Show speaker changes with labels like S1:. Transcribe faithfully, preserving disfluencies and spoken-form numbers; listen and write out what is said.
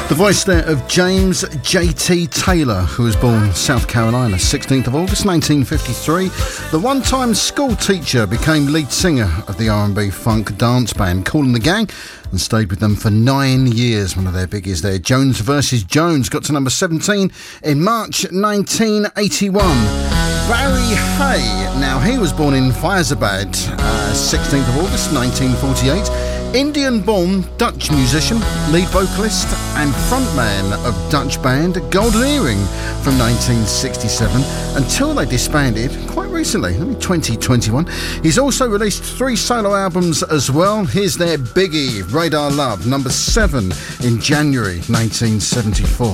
S1: The voice there of James J T Taylor, who was born South Carolina, sixteenth of August nineteen fifty-three. The one-time school teacher became lead singer of the R and B funk dance band Kool and the Gang and stayed with them for nine years. One of their biggies there, Jones versus Jones, got to number seventeen in March nineteen eighty-one. Barry Hay, now he was born in Fyzabad, uh, sixteenth of August nineteen forty-eight. Indian-born Dutch musician, lead vocalist and frontman of Dutch band Golden Earring from nineteen sixty-seven until they disbanded quite recently, only twenty twenty-one. He's also released three solo albums as well. Here's their biggie, Radar Love, number seven in January nineteen seventy-four.